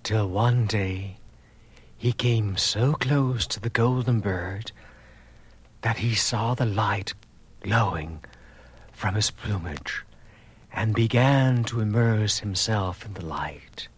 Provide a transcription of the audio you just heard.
till one day he came so close to the golden bird that he saw the light glowing from his plumage and began to immerse himself in the light.